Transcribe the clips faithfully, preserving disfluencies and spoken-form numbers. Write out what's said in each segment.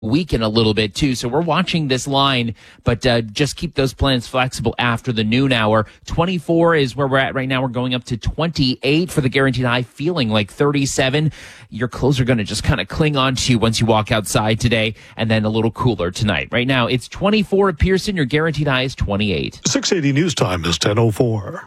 weaken a little bit too. So we're watching this line, but uh, just keep those plans flexible after the noon hour. twenty-four is where we're at right now. We're going up to twenty-eight for the guaranteed high, feeling like thirty-seven. Your clothes are going to just kind of cling on to you once you walk outside today, and then a little cooler tonight. Right now, it's twenty-four at Pearson. Your guaranteed high is twenty-eight. six eighty News Time is ten oh four.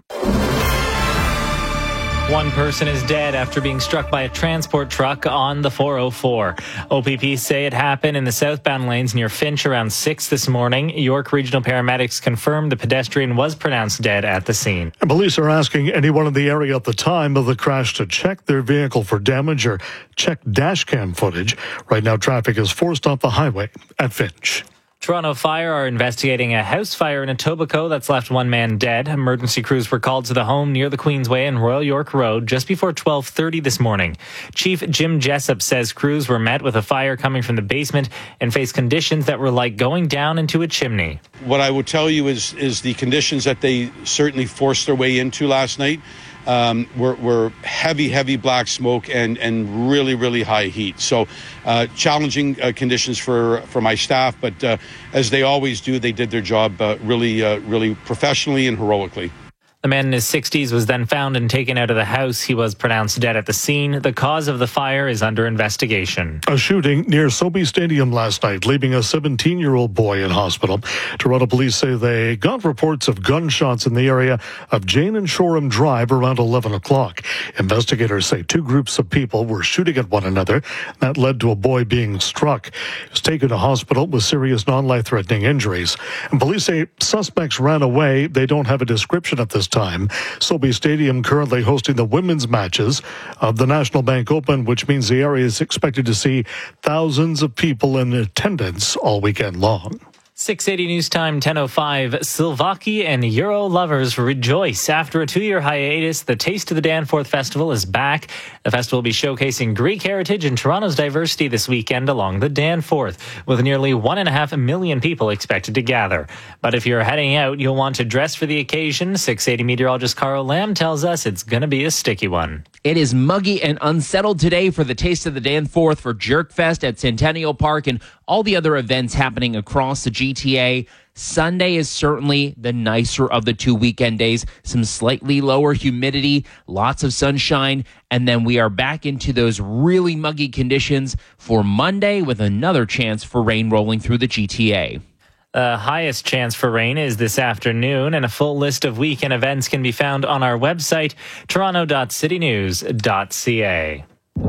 One person is dead after being struck by a transport truck on the four oh four. O P P say it happened in the southbound lanes near Finch around six this morning. York Regional paramedics confirmed the pedestrian was pronounced dead at the scene. And police are asking anyone in the area at the time of the crash to check their vehicle for damage or check dash cam footage. Right now, traffic is forced off the highway at Finch. Toronto Fire are investigating a house fire in Etobicoke that's left one man dead. Emergency crews were called to the home near the Queensway and Royal York Road just before twelve thirty this morning. Chief Jim Jessup says crews were met with a fire coming from the basement and faced conditions that were like going down into a chimney. What I would tell you is, is the conditions that they certainly forced their way into last night Um, were, were heavy, heavy black smoke and, and really, really high heat. So uh, challenging uh, conditions for, for my staff, but uh, as they always do, they did their job uh, really, uh, really professionally and heroically. The man in his sixties was then found and taken out of the house. He was pronounced dead at the scene. The cause of the fire is under investigation. A shooting near Sobe Stadium last night, leaving a seventeen-year-old boy in hospital. Toronto police say they got reports of gunshots in the area of Jane and Shoreham Drive around eleven o'clock. Investigators say two groups of people were shooting at one another. That led to a boy being struck. He was taken to hospital with serious non-life-threatening injuries. And police say suspects ran away. They don't have a description at this time. Sobe Stadium currently hosting the women's matches of the National Bank Open, which means the area is expected to see thousands of people in attendance all weekend long. six eighty News Time, ten oh five. Slovakia and Euro lovers rejoice. After a two-year hiatus, the Taste of the Danforth Festival is back. The festival will be showcasing Greek heritage and Toronto's diversity this weekend along the Danforth, with nearly one and a half million people expected to gather. But if you're heading out, you'll want to dress for the occasion. six eighty meteorologist Carl Lamb tells us it's going to be a sticky one. It is muggy and unsettled today for the Taste of the Danforth, for Jerkfest at Centennial Park, and all the other events happening across the G T A. Sunday is certainly the nicer of the two weekend days. Some slightly lower humidity, lots of sunshine, and then we are back into those really muggy conditions for Monday with another chance for rain rolling through the G T A. The highest chance for rain is this afternoon, and a full list of weekend events can be found on our website, toronto dot city news dot c a.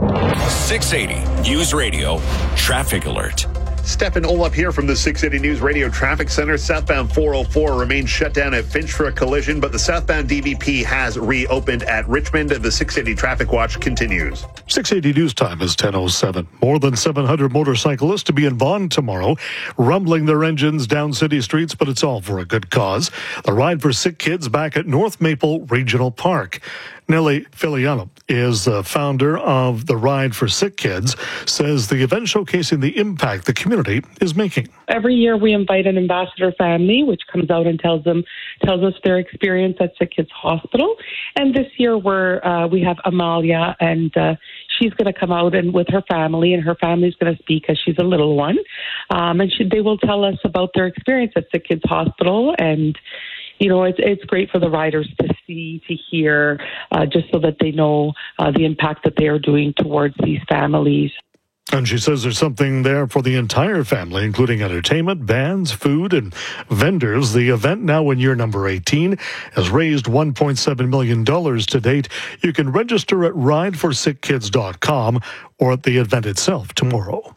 six eighty News Radio Traffic Alert. Stefan Olaf here from the six eighty News Radio Traffic Center. Southbound four oh four remains shut down at Finch for a collision, but the southbound D V P has reopened at Richmond. The six eighty Traffic Watch continues. six eighty News Time is ten oh seven. More than seven hundred motorcyclists to be in Vaughan tomorrow, rumbling their engines down city streets, but it's all for a good cause. The Ride for Sick Kids back at North Maple Regional Park. Nellie Filiano is the founder of the Ride for Sick Kids, says the event showcasing the impact the community is making. Every year we invite an ambassador family, which comes out and tells them, tells us their experience at Sick Kids Hospital. And this year we're, uh, we have Amalia, and uh, she's going to come out and with her family, and her family's going to speak as she's a little one. Um, and she, they will tell us about their experience at Sick Kids Hospital. And you know, it's it's great for the riders to see, to hear, uh, just so that they know uh, the impact that they are doing towards these families. And she says there's something there for the entire family, including entertainment, bands, food, and vendors. The event, now in year number eighteen, has raised one point seven million dollars to date. You can register at ride for sick kids dot com or at the event itself tomorrow.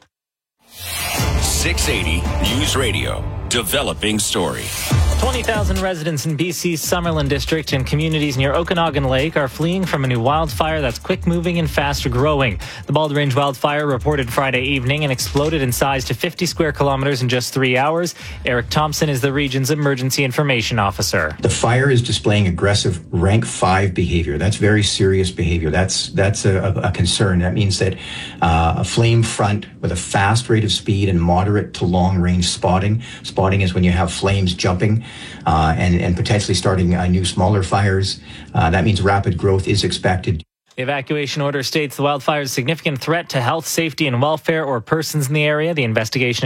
six eighty News Radio, developing story. twenty thousand residents in B C's Summerlin district and communities near Okanagan Lake are fleeing from a new wildfire that's quick-moving and fast-growing. The Bald Range wildfire reported Friday evening and exploded in size to fifty square kilometers in just three hours. Eric Thompson is the region's emergency information officer. The fire is displaying aggressive rank five behavior. That's very serious behavior. That's that's a, a concern. That means that uh, a flame front with a fast rate of speed and moderate to long-range spotting. Spotting is when you have flames jumping Uh, and, and potentially starting uh, new smaller fires. Uh, that means rapid growth is expected. The evacuation order states the wildfire is a significant threat to health, safety, and welfare or persons in the area. The investigation